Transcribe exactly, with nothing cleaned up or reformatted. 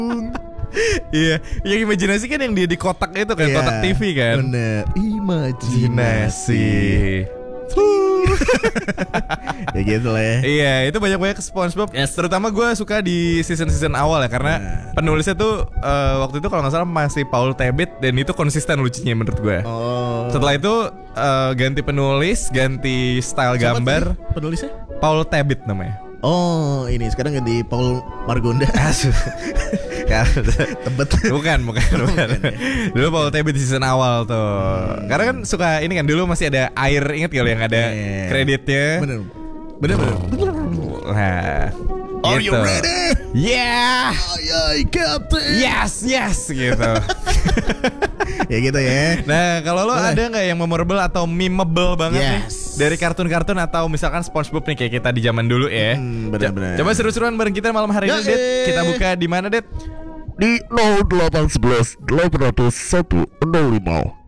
Iya, yang imajinasi kan yang dia di kotak itu kan, Iya, kotak T V kan. bener, imajinasi. Ya gitu lah ya. Iya, itu banyak-banyak SpongeBob. Yes. Terutama gue suka di season-season awal ya, karena Nah. penulisnya tuh eh, waktu itu kalau nggak salah masih Paul Tebet, dan itu konsisten lucunya menurut gue. Oh. Setelah itu eh, ganti penulis, ganti style Siapa gambar. tadi penulisnya? Paul Tebet namanya. Oh, ini sekarang ganti Paul Margonda. Tebet. Bukan, bukan, bukan. Dulu Paul Tebet di season awal tuh. Hmm. Karena kan suka ini kan, dulu masih ada air, inget gak lo yang ada Yeah. kreditnya. Bener. Bener bener. Nah, Are gitu. you ready? Yeah. Aye aye Captain. Yes, yes gitu. Ya gitu ya. Nah, kalau lo Boleh. ada nggak yang memorable atau memeable banget nih Yes. dari kartun-kartun atau misalkan SpongeBob nih kayak kita di zaman dulu ya? Hmm, Co- benar-benar. Coba seru-seruan bareng kita malam hari ini, Ya, Det. eh. Kita buka di mana, Det? Di nol delapan satu satu delapan nol satu nol lima.